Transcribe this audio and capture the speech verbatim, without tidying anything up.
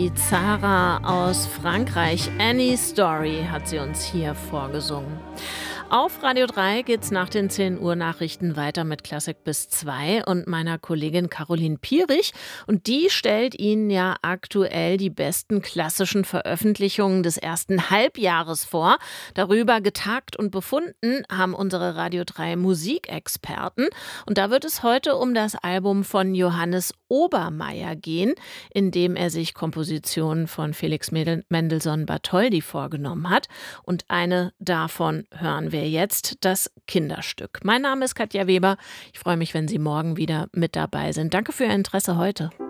die Zara aus Frankreich. Any Story hat sie uns hier vorgesungen. Auf Radio drei geht's nach den zehn Uhr Nachrichten weiter mit Klassik bis zwei und meiner Kollegin Caroline Pierich. Und die stellt Ihnen ja aktuell die besten klassischen Veröffentlichungen des ersten Halbjahres vor. Darüber getagt und befunden haben unsere Radio drei Musikexperten. Und da wird es heute um das Album von Johannes Obermaier gehen, in dem er sich Kompositionen von Felix Mendelssohn-Bartholdy vorgenommen hat. Und eine davon hören wir jetzt, das Kinderstück. Mein Name ist Katja Weber. Ich freue mich, wenn Sie morgen wieder mit dabei sind. Danke für Ihr Interesse heute.